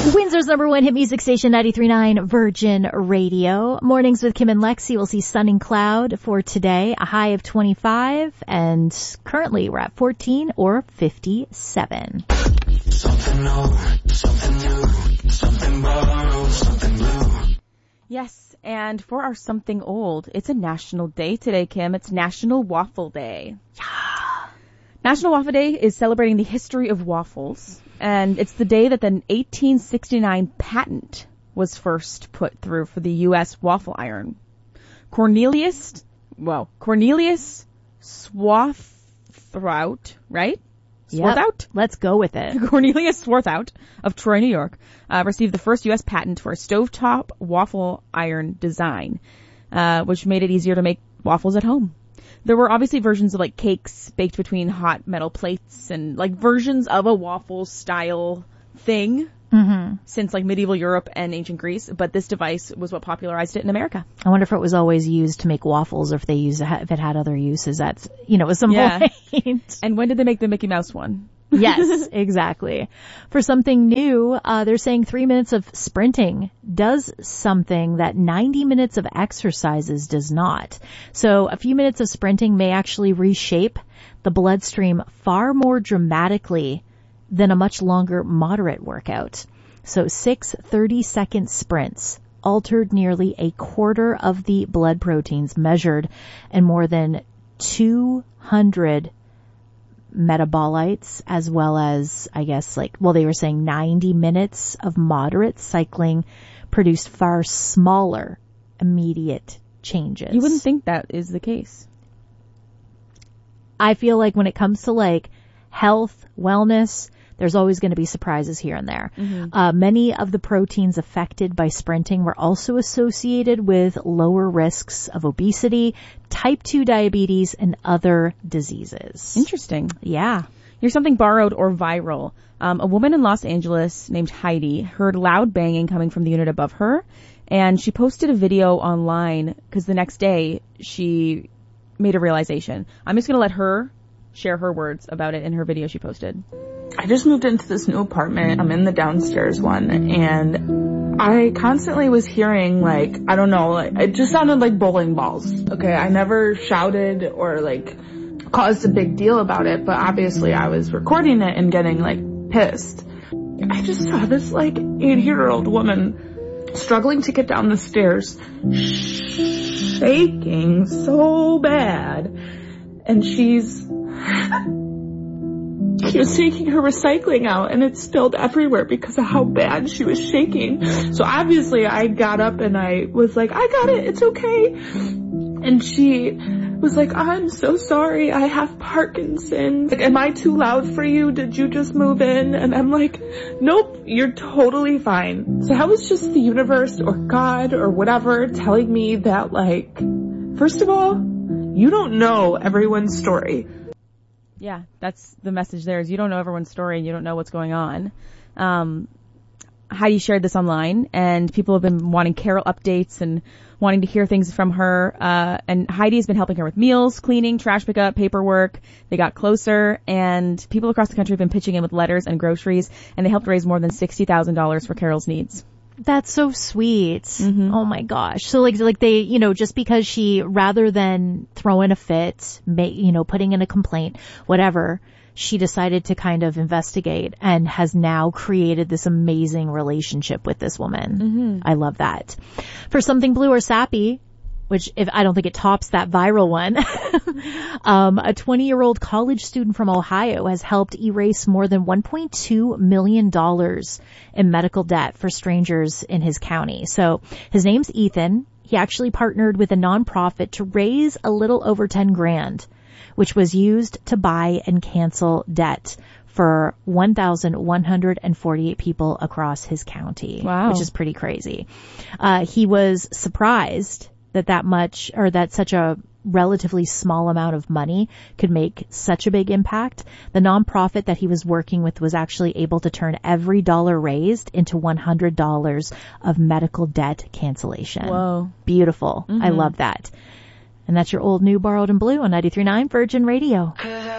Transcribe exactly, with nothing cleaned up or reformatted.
Windsor's number one hit music station, ninety-three point nine Virgin Radio. Mornings with Kim and Lexi. We'll see sun and cloud for today, a high of twenty-five, and currently we're at fourteen or fifty-seven. Something old, something new, something borrowed, something blue. Yes, and for our something old, it's a national day today, Kim. It's National Waffle Day. Yeah. National Waffle Day is celebrating the history of waffles, and it's the day that the eighteen sixty-nine patent was first put through for the U S waffle iron. Cornelius, well, Cornelius Swarthout, right? Yep. Swarthout? Let's go with it. Cornelius Swarthout of Troy, New York, uh, received the first U S patent for a stovetop waffle iron design, uh, which made it easier to make waffles at home. There were obviously versions of like cakes baked between hot metal plates and like versions of a waffle style thing mm-hmm. since like medieval Europe and ancient Greece, but this device was what popularized it in America. I wonder if it was always used to make waffles or if they used if it had other uses. That's, you know, at some yeah. point. And when did they make the Mickey Mouse one? Yes, exactly. For something new, uh, they're saying three minutes of sprinting does something that ninety minutes of exercises does not. So a few minutes of sprinting may actually reshape the bloodstream far more dramatically than a much longer moderate workout. So six thirty-second sprints altered nearly a quarter of the blood proteins measured and more than two hundred metabolites, as well as, I guess, like, well, they were saying ninety minutes of moderate cycling produced far smaller immediate changes. You wouldn't think that is the case. I feel like when it comes to like health, wellness, there's always going to be surprises here and there. Mm-hmm. Uh, many of the proteins affected by sprinting were also associated with lower risks of obesity, type two diabetes, and other diseases. Interesting. Yeah. Here's something borrowed or viral. Um, a woman in Los Angeles named Heidi heard loud banging coming from the unit above her, and she posted a video online because the next day she made a realization. I'm just going to let her share her words about it in her video she posted. I just moved into this new apartment. I'm in the downstairs one, and I constantly was hearing, like, I don't know, like, it just sounded like bowling balls. Okay, I never shouted or, like, caused a big deal about it, but obviously I was recording it and getting, like, pissed. I just saw this, like, eighty-year-old woman struggling to get down the stairs, shaking so bad, and she's... She was taking her recycling out, and it spilled everywhere because of how bad she was shaking. So obviously I got up and I was like, I got it, it's okay. And she was like, I'm so sorry, I have Parkinson's. Like, am I too loud for you? Did you just move in? And I'm like, nope, you're totally fine. So that was just the universe or God or whatever telling me that, like, first of all, you don't know everyone's story. Yeah, that's the message there, is you don't know everyone's story and you don't know what's going on. Um, Heidi shared this online, and people have been wanting Carol updates and wanting to hear things from her. Uh, and Heidi has been helping her with meals, cleaning, trash pickup, paperwork. They got closer, and people across the country have been pitching in with letters and groceries, and they helped raise more than sixty thousand dollars for Carol's needs. That's so sweet. Mm-hmm. Oh my gosh. So like, like they, you know, just because she, rather than throw in a fit, make, you know, putting in a complaint, whatever, she decided to kind of investigate and has now created this amazing relationship with this woman. Mm-hmm. I love that. For something blue or sappy, which if I don't think it tops that viral one, um, a twenty-year-old college student from Ohio has helped erase more than one point two million dollars in medical debt for strangers in his county. So his name's Ethan. He actually partnered with a nonprofit to raise a little over ten grand, which was used to buy and cancel debt for one thousand one hundred forty-eight people across his county. Wow. Which is pretty crazy. Uh, he was surprised that that much, or that such a relatively small amount of money could make such a big impact. The nonprofit that he was working with was actually able to turn every dollar raised into one hundred dollars of medical debt cancellation. Whoa. Beautiful. Mm-hmm. I love that. And that's your old, new, borrowed, and blue on ninety-three point nine Virgin Radio.